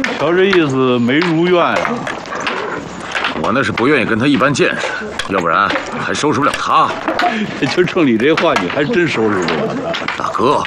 瞧这意思没如愿呀。 我那是不愿意跟他一般见识，要不然还收拾不了他。 就冲你这话，你还真收拾不了他。 大哥，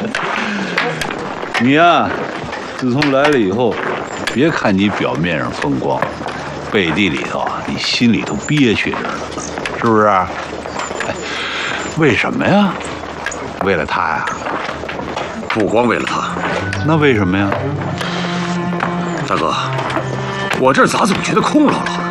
你呀，自从来了以后，别看你表面上风光，背地里头啊，你心里头憋屈着呢，是不是？哎，为什么呀？为了他呀？ 不光为了他， 那为什么呀？ 大哥，我这儿咋总觉得空落落的？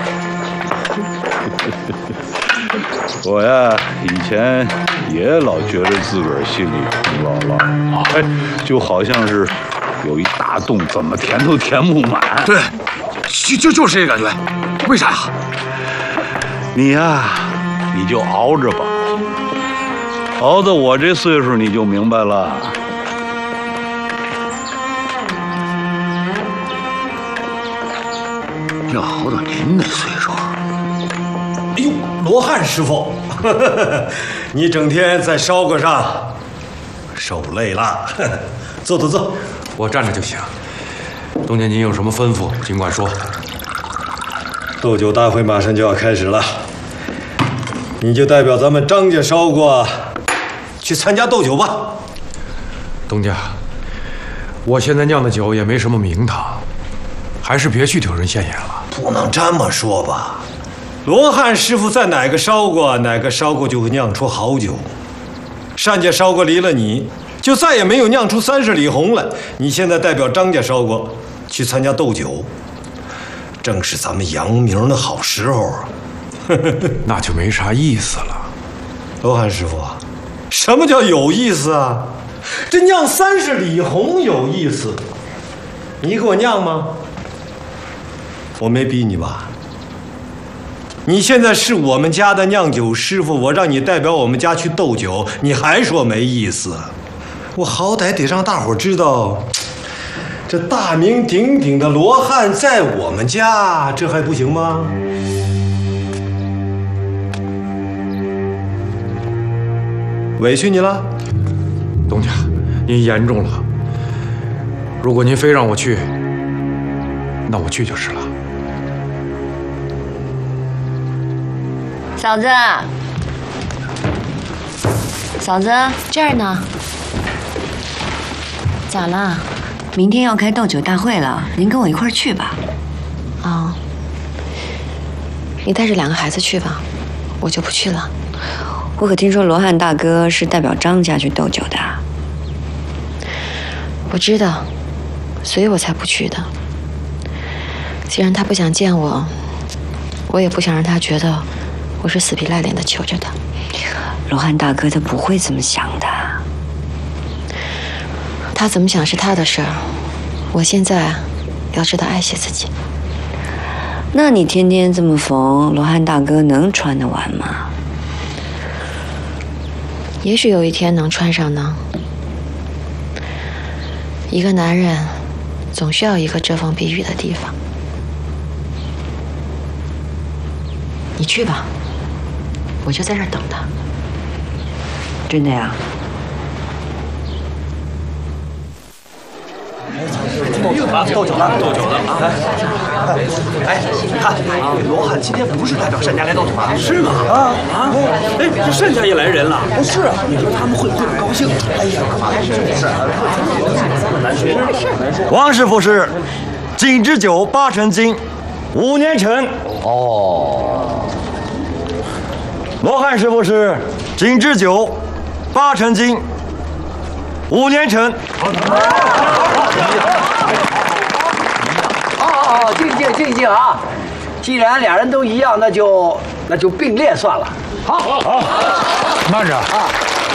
我呀，以前也老觉得自个儿心里空落落，哎，就好像是有一大洞，怎么填都填不满。 对，就是这感觉。为啥呀？ 你呀，你就熬着吧，熬到我这岁数你就明白了。 要熬到您那岁数。 哎呦，罗汉师傅，你整天在烧锅上受累了，坐。 我站着就行。东家您有什么吩咐，尽管说。 斗酒大会马上就要开始了，你就代表咱们张家烧锅去参加斗酒吧。 东家，我现在酿的酒也没什么名堂，还是别去丢人现眼了。 不能这么说吧，罗汉师傅在哪个烧锅就会酿出好酒。单家烧锅离了你，就再也没有酿出30里红了。你现在代表张家烧锅去参加斗酒，正是咱们扬名的好时候啊。 那就没啥意思了。 罗汉师傅，什么叫有意思啊？这酿30里红有意思，你给我酿吗？我没逼你吧？你现在是我们家的酿酒师傅，我让你代表我们家去斗酒，你还说没意思？我好歹得让大伙知道，这大名鼎鼎的罗汉在我们家，这还不行吗？委屈你了？ 东家，您严重了。如果您非让我去，那我去就是了。 嫂子，嫂子，这儿呢。咋了？明天要开斗酒大会了，您跟我一块儿去吧。 哦，你带着2个孩子去吧，我就不去了。 我可听说罗汉大哥是代表张家去斗酒的。 我知道，所以我才不去的。既然他不想见我，我也不想让他觉得我是死皮赖脸的求着他。 罗汉大哥他不会这么想的。 他怎么想是他的事儿，我现在要知道爱惜自己。 那你天天这么缝，罗汉大哥能穿得完吗？ 也许有一天能穿上呢。一个男人总需要一个遮风避雨的地方。你去吧，我就在这儿等他。 真的呀？ 斗酒了啊！哎，你看，罗汉今天不是代表单家来斗酒啊？是吗？哎，这单家也来人了。是啊，你说他们会不会不高兴？哎呀，难说。 王师傅是金之酒8成金，5年陈。哦。罗汉师傅是金之酒8成金，5年陈。 静啊！既然俩人都一样，那就并列算了。好， 慢着啊！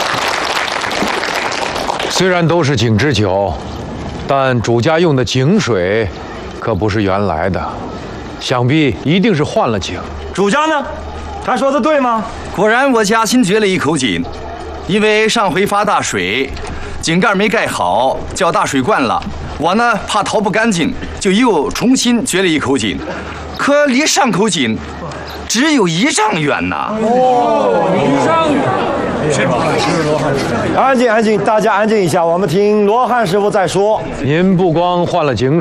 虽然都是井之酒，但主家用的井水可不是原来的，想必一定是换了井。 主家呢？他说的对吗？ 果然，我家新掘了一口井，因为上回发大水，井盖没盖好，叫大水灌了。我呢怕淘不干净，就又重新掘了一口井，可离上口井只有1丈远呐。 哦，1丈远。安静，大家安静一下，我们听罗汉师傅再说。 您不光换了井